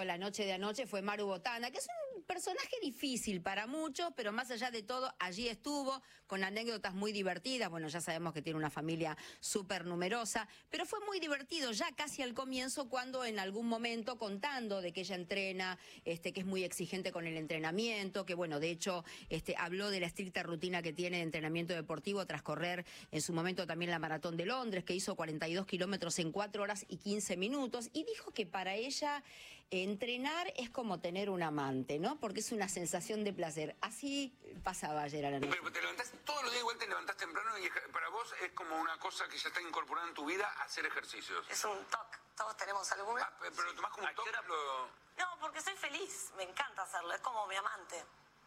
la noche de anoche fue Maru Botana, que es un personaje difícil para muchos, pero más allá de todo, allí estuvo, con anécdotas muy divertidas. Bueno, ya sabemos que tiene una familia súper numerosa, pero fue muy divertido ya casi al comienzo, cuando en algún momento, contando de que ella entrena, que es muy exigente con el entrenamiento, que bueno, de hecho, habló de la estricta rutina que tiene de entrenamiento deportivo tras correr en su momento también la Maratón de Londres, que hizo 42 kilómetros en 4 horas y 15 minutos, y dijo que para ella entrenar es como tener un amante, ¿no? Porque es una sensación de placer. Así pasaba ayer a la noche. Pero te levantás todos los días, igual te levantás temprano y para vos es como una cosa que ya está incorporada en tu vida, hacer ejercicios. Es un toque, todos tenemos alguna. Ah, pero lo tomás como un toque. No, porque soy feliz, me encanta hacerlo, es como mi amante.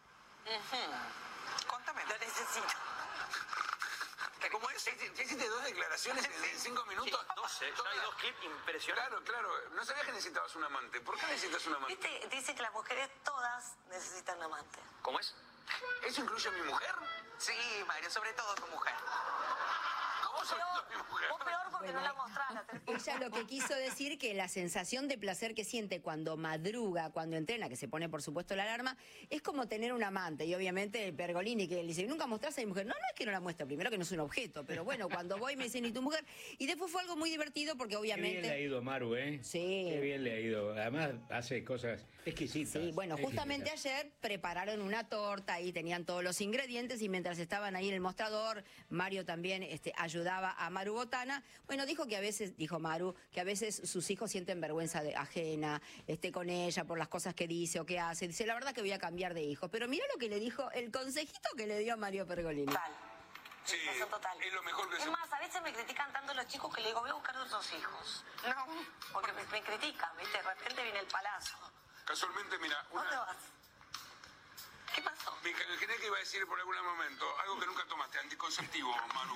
Contame. Lo necesito. ¿Cómo es? ¿Ya hiciste 2 declaraciones en 5 minutos? Sí, 12, ya hay 2 clips impresionantes. Claro, no sabías que necesitabas un amante. ¿Por qué necesitas un amante? ¿Viste? Dice que las mujeres todas necesitan un amante. ¿Cómo es? ¿Eso incluye a mi mujer? Sí, Mario, sobre todo tu mujer. ¿Cómo sobre todo mi mujer? Vos peor porque no la mostrás. Ella lo que quiso decir que la sensación de placer que siente cuando madruga, cuando entrena, que se pone por supuesto la alarma, es como tener un amante. Y obviamente Pergolini, que le dice, ¿nunca mostrás a mi mujer? No, no es que no la muestre, primero que no es un objeto, pero bueno, cuando voy me dicen, ¿y tu mujer? Y después fue algo muy divertido porque obviamente... Qué bien le ha ido a Maru, ¿eh? Sí. Qué bien le ha ido. Además hace cosas exquisitas. Sí, bueno, justamente ayer prepararon una torta, ahí tenían todos los ingredientes, y mientras estaban ahí en el mostrador, Mario también ayudaba a Maru Botana. Bueno, dijo Maru, que a veces sus hijos sienten vergüenza ajena con ella por las cosas que dice o que hace. Dice, la verdad que voy a cambiar de hijos. Pero mira lo que le dijo, el consejito que le dio a Mario Pergolini. Total. Sí, Total. es lo mejor que Es se... más, a veces me critican tanto los chicos que le digo, voy a buscar otros hijos. No, porque me critican, ¿viste? De repente viene el palazo. Casualmente, mira, ¿Dónde vas? ¿Qué pasó? Me imaginé que iba a decir por algún momento algo que nunca tomaste, anticonceptivo, Maru.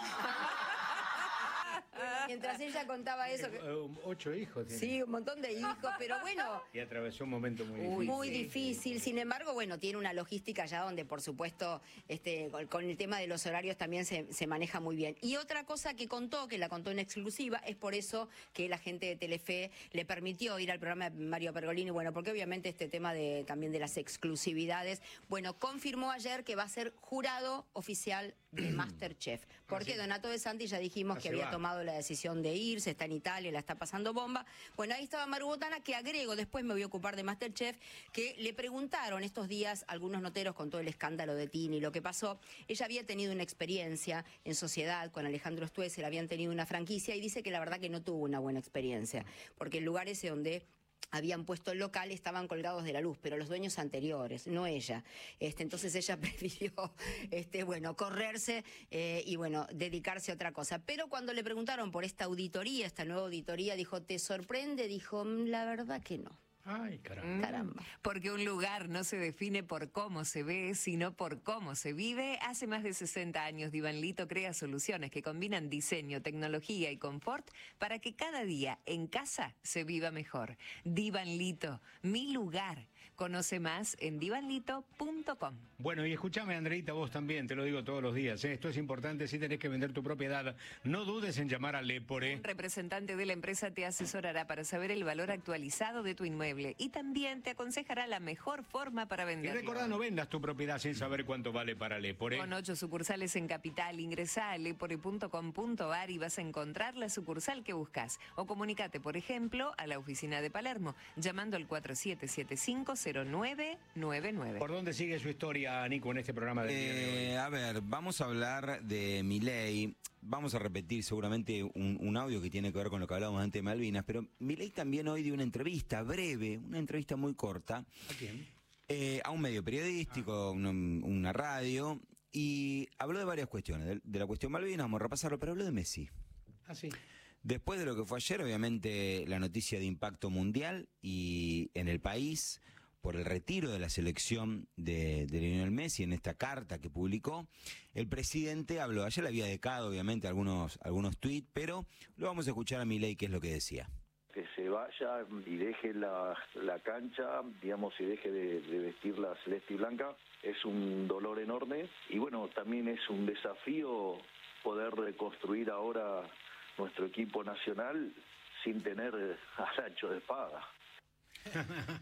Mientras ella contaba eso... 8 hijos tiene. Sí, un montón de hijos, pero bueno... Y atravesó un momento muy difícil. Muy difícil, sin embargo, bueno, tiene una logística ya donde, por supuesto, con el tema de los horarios también se maneja muy bien. Y otra cosa que contó, que la contó en exclusiva, es por eso que la gente de Telefe le permitió ir al programa de Mario Pergolini, bueno, porque obviamente este tema también de las exclusividades, bueno, confirmó ayer que va a ser jurado oficial de MasterChef, porque Donato De Santi ya dijimos que había tomado la decisión de irse, está en Italia, la está pasando bomba. Bueno, ahí estaba Maru Botana, que agrego, después me voy a ocupar de MasterChef, que le preguntaron estos días algunos noteros con todo el escándalo de Tini y lo que pasó. Ella había tenido una experiencia en sociedad con Alejandro Stuessel, habían tenido una franquicia, y dice que la verdad que no tuvo una buena experiencia, porque el lugar ese donde habían puesto el local estaban colgados de la luz, pero los dueños anteriores, no ella. Entonces ella prefirió, correrse y, bueno, dedicarse a otra cosa. Pero cuando le preguntaron por esta auditoría, esta nueva auditoría, dijo, ¿te sorprende? Dijo, la verdad que no. Ay, caramba. Porque un lugar no se define por cómo se ve, sino por cómo se vive. Hace más de 60 años, Divan Lito crea soluciones que combinan diseño, tecnología y confort para que cada día en casa se viva mejor. Divan Lito, mi lugar. Conoce más en divanlito.com. Bueno, y escúchame, Andreita, vos también, te lo digo todos los días, ¿eh? Esto es importante, si tenés que vender tu propiedad, no dudes en llamar a Lepore. Un representante de la empresa te asesorará para saber el valor actualizado de tu inmueble y también te aconsejará la mejor forma para Y venderlo. recordá, no vendas tu propiedad sin saber cuánto vale para Lepore. Con 8 sucursales en Capital, ingresá a lepore.com.ar y vas a encontrar la sucursal que buscas. O comunicate, por ejemplo, a la oficina de Palermo, llamando al 4775-0999. ¿Por dónde sigue su historia, Nico, en este programa del día de hoy? A ver, vamos a hablar de Milei. Vamos a repetir seguramente un audio que tiene que ver con lo que hablábamos antes de Malvinas, pero Milei también hoy dio una entrevista breve, una entrevista muy corta. ¿A quién? A un medio periodístico, una radio, y habló de varias cuestiones. De la cuestión Malvinas, vamos a repasarlo, pero habló de Messi. Ah, sí. Después de lo que fue ayer, obviamente, la noticia de impacto mundial y en el país, por el retiro de la selección de Lionel Messi en esta carta que publicó, el presidente habló. Ayer le había decado, obviamente, algunos tuits, pero lo vamos a escuchar a Milei, qué es lo que decía. Que se vaya y deje la cancha, digamos, y deje de vestir la celeste y blanca, es un dolor enorme. Y bueno, también es un desafío poder reconstruir ahora nuestro equipo nacional sin tener al ancho de espada.